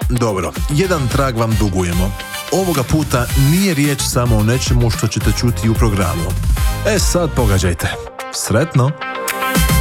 Dobro, jedan trag vam dugujemo. Ovoga puta nije riječ samo o nečemu što ćete čuti u programu. Sad pogađajte. Sretno!